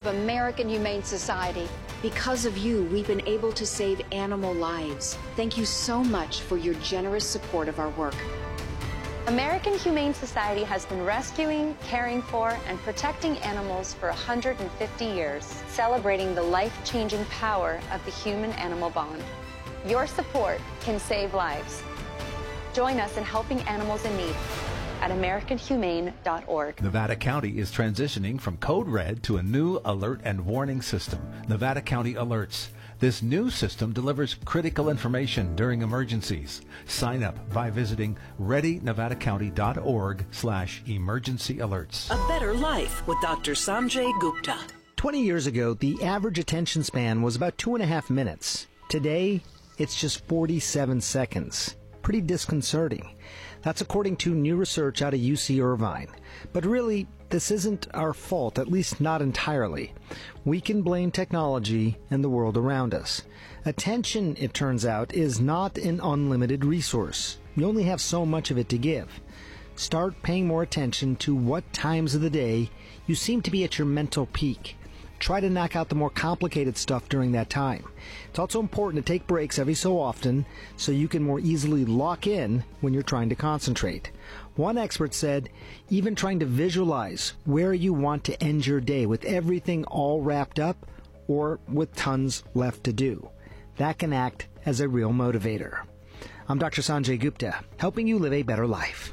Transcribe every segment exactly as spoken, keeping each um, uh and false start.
American Humane Society. Because of you, we've been able to save animal lives. Thank you so much for your generous support of our work. American Humane Society has been rescuing, caring for, and protecting animals for one hundred fifty years, celebrating the life-changing power of the human-animal bond. Your support can save lives. Join us in helping animals in need at american humane dot org. Nevada County is transitioning from Code Red to a new alert and warning system, Nevada County Alerts. This new system delivers critical information during emergencies. Sign up by visiting ready nevada county dot org slash emergency alerts. A better life with Doctor Sanjay Gupta. twenty years ago, the average attention span was about two and a half minutes. Today, it's just forty-seven seconds. Pretty disconcerting. That's according to new research out of U C Irvine. But really, this isn't our fault, at least not entirely. We can blame technology and the world around us. Attention, it turns out, is not an unlimited resource. You only have so much of it to give. Start paying more attention to what times of the day you seem to be at your mental peak. Try to knock out the more complicated stuff during that time. It's also important to take breaks every so often so you can more easily lock in when you're trying to concentrate. One expert said, even trying to visualize where you want to end your day with everything all wrapped up or with tons left to do. That can act as a real motivator. I'm Doctor Sanjay Gupta, helping you live a better life.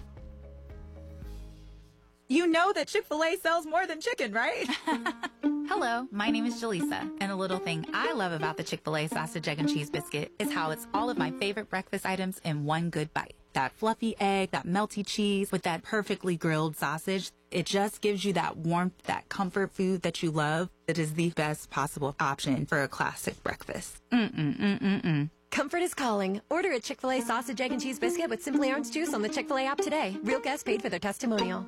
You know that Chick-fil-A sells more than chicken, right? Hello, my name is Jaleesa, and a little thing I love about the Chick-fil-A sausage, egg, and cheese biscuit is how it's all of my favorite breakfast items in one good bite. That fluffy egg, that melty cheese with that perfectly grilled sausage. It just gives you that warmth, that comfort food that you love. It is the best possible option for a classic breakfast. Mm-mm-mm-mm-mm. Comfort is calling. Order a Chick-fil-A sausage, egg, and cheese biscuit with Simply Orange Juice on the Chick-fil-A app today. Real guests paid for their testimonial.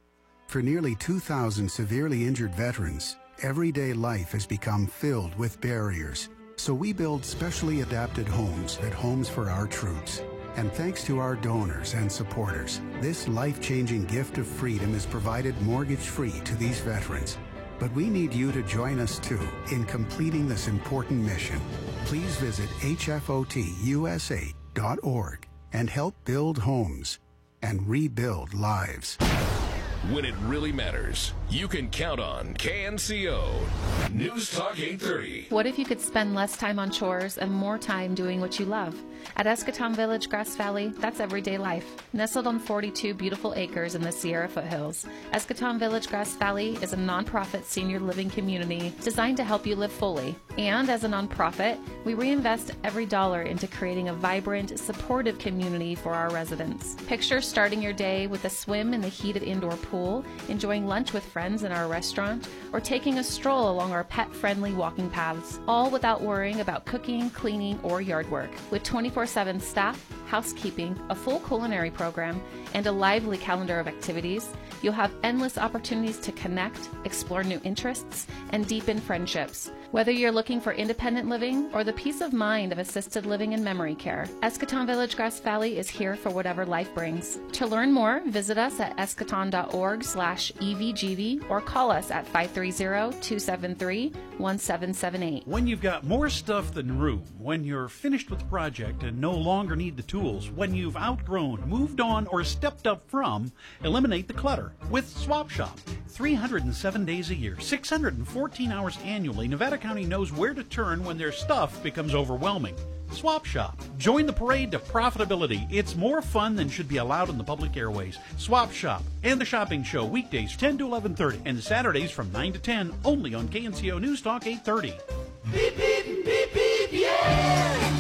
For nearly two thousand severely injured veterans, everyday life has become filled with barriers. So we build specially adapted homes at Homes for Our Troops. And thanks to our donors and supporters, this life-changing gift of freedom is provided mortgage-free to these veterans. But we need you to join us, too, in completing this important mission. Please visit H F O T U S A dot org and help build homes and rebuild lives. When it really matters, you can count on K N C O News Talk eight thirty. What if you could spend less time on chores and more time doing what you love? At Escatón Village, Grass Valley, that's everyday life. Nestled on forty-two beautiful acres in the Sierra foothills, Escatón Village, Grass Valley is a nonprofit senior living community designed to help you live fully. And as a nonprofit, we reinvest every dollar into creating a vibrant, supportive community for our residents. Picture starting your day with a swim in the heated indoor pool, enjoying lunch with friends in our restaurant, or taking a stroll along our pet-friendly walking paths, all without worrying about cooking, cleaning, or yard work. With twenty-four seven staff, housekeeping, a full culinary program, and a lively calendar of activities, you'll have endless opportunities to connect, explore new interests, and deepen friendships. Whether you're looking for independent living or the peace of mind of assisted living and memory care, Escatón Village, Grass Valley is here for whatever life brings. To learn more, visit us at escaton dot org slash E V G V or call us at five three zero, two seven three, one seven seven eight. When you've got more stuff than room, when you're finished with the project and no longer need the tools, when you've outgrown, moved on, or stepped up from, eliminate the clutter with Swap Shop. three hundred seven days a year, six hundred fourteen hours annually, Nevada County knows where to turn when their stuff becomes overwhelming. Swap Shop. Join the parade to profitability. It's more fun than should be allowed in the public airways. Swap Shop and the Shopping Show, weekdays ten to eleven thirty and Saturdays from nine to ten, only on K N C O News Talk eight thirty. Beep, beep, beep, beep, yeah!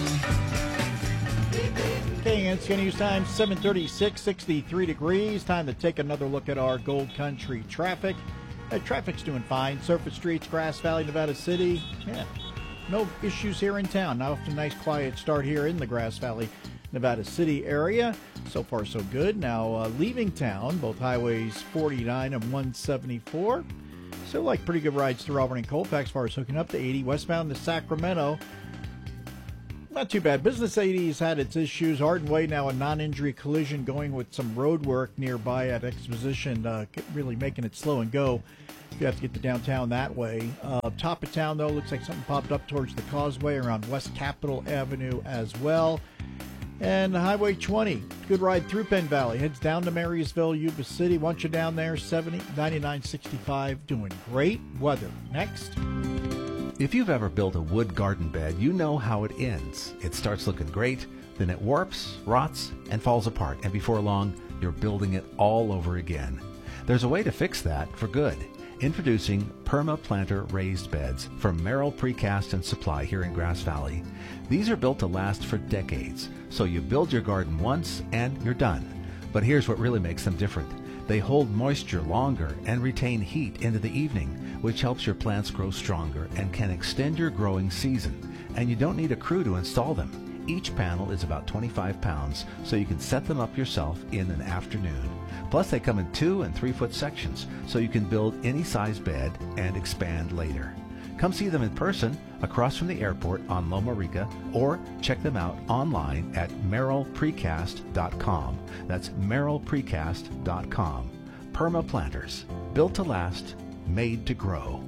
K N C O News Time, seven thirty-six, sixty-three degrees. Time to take another look at our Gold Country traffic. Uh, traffic's doing fine. Surface streets, Grass Valley, Nevada City. Yeah, no issues here in town. Now, a nice quiet start here in the Grass Valley, Nevada City area. So far, so good. Now, uh, leaving town, both highways forty-nine and one seventy-four. Still like pretty good rides through Auburn and Colfax as far as hooking up to eighty. Westbound to Sacramento. Not too bad. Business eighty has had its issues. Arden Way now a non-injury collision going with some road work nearby at Exposition, uh, really making it slow and go. if you have to get to downtown that way. Uh, top of town, though, looks like something popped up towards the Causeway around West Capitol Avenue as well. And Highway twenty, good ride through Penn Valley. Heads down to Marysville, Yuba City. Want you down there, seventy, ninety-nine, sixty-five. Doing great weather. Next. If you've ever built a wood garden bed, you know how it ends. It starts looking great, then it warps, rots, and falls apart. And before long, you're building it all over again. There's a way to fix that for good. Introducing PermaPlanter raised beds from Merrill Precast and Supply here in Grass Valley. These are built to last for decades, so you build your garden once and you're done. But here's what really makes them different. They hold moisture longer and retain heat into the evening, which helps your plants grow stronger and can extend your growing season. And you don't need a crew to install them. Each panel is about twenty-five pounds, so you can set them up yourself in an afternoon. Plus, they come in two and three foot sections, so you can build any size bed and expand later. Come see them in person across from the airport on Loma Rica, or check them out online at merrill precast dot com. That's merrill precast dot com. PermaPlanters, built to last, made to grow.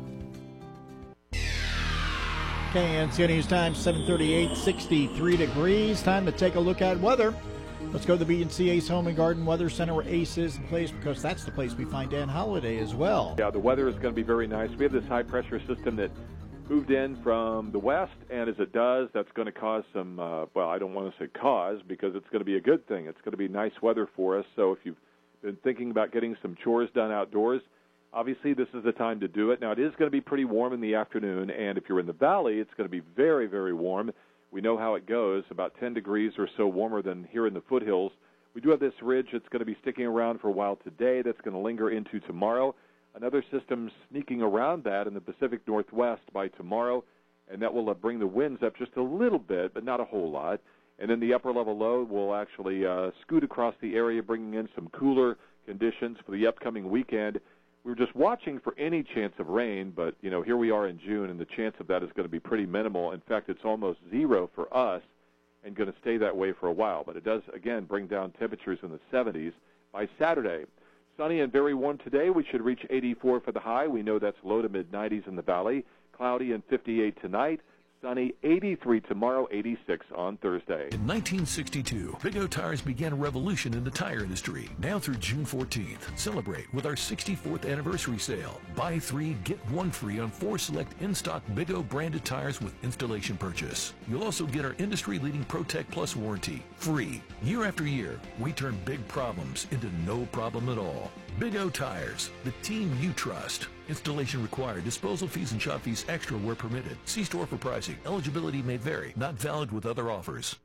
K N C News Time, seven thirty-eight, sixty-three degrees. Time to take a look at weather. Let's go to the B and C Ace Home and Garden Weather Center, where Ace is the place, because that's the place we find Dan Holliday as well. Yeah, the weather is going to be very nice. We have this high-pressure system that moved in from the west, and as it does, that's going to cause some, uh, well, I don't want to say cause, because it's going to be a good thing. It's going to be nice weather for us. So if you've been thinking about getting some chores done outdoors, obviously this is the time to do it. Now, it is going to be pretty warm in the afternoon, and if you're in the valley, it's going to be very, very warm. We know how it goes, about ten degrees or so warmer than here in the foothills. We do have this ridge that's going to be sticking around for a while today. That's going to linger into tomorrow. Another system sneaking around that in the Pacific Northwest by tomorrow, and that will uh, bring the winds up just a little bit, but not a whole lot. And then the upper-level low will actually uh, scoot across the area, bringing in some cooler conditions for the upcoming weekend. We were just watching for any chance of rain, but, you know, here we are in June, and the chance of that is going to be pretty minimal. In fact, it's almost zero for us and going to stay that way for a while. But it does, again, bring down temperatures in the seventies by Saturday. Sunny and very warm today. We should reach eighty-four for the high. We know that's low to mid-nineties in the valley. Cloudy and fifty-eight tonight. Sunny, eighty-three tomorrow, eighty-six on Thursday. In nineteen sixty-two, Big O Tires began a revolution in the tire industry. Now through June fourteenth, celebrate with our sixty-fourth anniversary sale. Buy three, get one free on four select in-stock Big O branded tires with installation purchase. You'll also get our industry-leading ProTech Plus warranty, free. Year after year, we turn big problems into no problem at all. Big O Tires, the team you trust. Installation required. Disposal fees and shop fees extra where permitted. See store for pricing. Eligibility may vary. Not valid with other offers.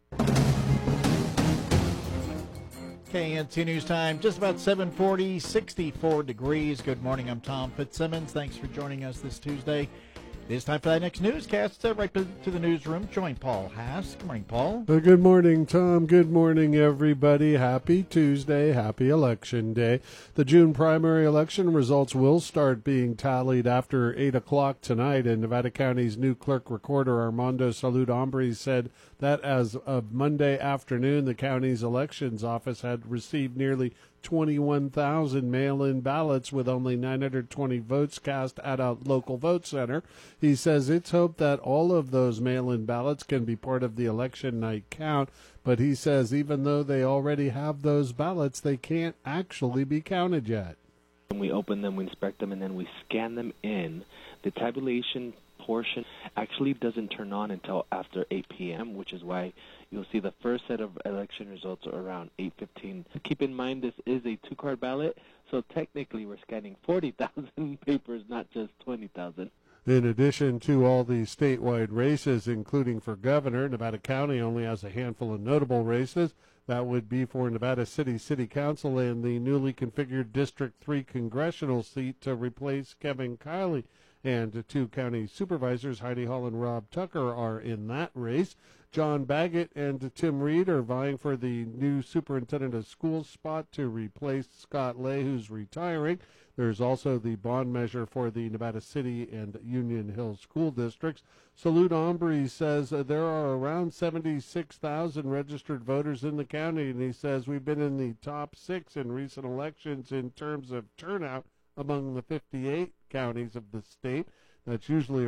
K N C News Time, just about seven forty, sixty-four degrees. Good morning, I'm Tom Fitzsimmons. Thanks for joining us this Tuesday. It is time for that next newscast. Uh, right to, to the newsroom. Join Paul Haas. Good morning, Paul. Uh, good morning, Tom. Good morning, everybody. Happy Tuesday. Happy Election Day. The June primary election results will start being tallied after eight o'clock tonight, and Nevada County's new clerk recorder, Armando Salud Hombres, said that as of Monday afternoon, the county's elections office had received nearly twenty-one thousand mail-in ballots with only nine hundred twenty votes cast at a local vote center. He says it's hoped that all of those mail-in ballots can be part of the election night count, but he says even though they already have those ballots, they can't actually be counted yet. When we open them, we inspect them, and then we scan them in. The tabulation portion actually doesn't turn on until after eight p.m., which is why you'll see the first set of election results around eight fifteen. Keep in mind this is a two-card ballot, so technically we're scanning forty thousand papers, not just twenty thousand. In addition to all the statewide races, including for governor, Nevada County only has a handful of notable races. That would be for Nevada City City Council and the newly configured District three congressional seat to replace Kevin Kiley. And two county supervisors, Heidi Hall and Rob Tucker, are in that race. John Baggett and Tim Reed are vying for the new superintendent of schools spot to replace Scott Lay, who's retiring. There's also the bond measure for the Nevada City and Union Hill school districts. Salud Hombres says uh, there are around seventy-six thousand registered voters in the county, and he says we've been in the top six in recent elections in terms of turnout among the fifty-eight counties of the state. That's usually